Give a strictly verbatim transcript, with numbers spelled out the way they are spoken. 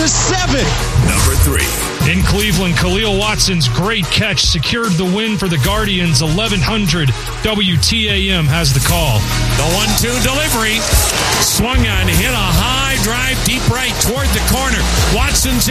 to seven. Number three. In Cleveland, Khalil Watson's great catch secured the win for the Guardians. eleven hundred W T A M has the call. The one two delivery. Swung on, hit a high drive deep right toward the corner. Watson's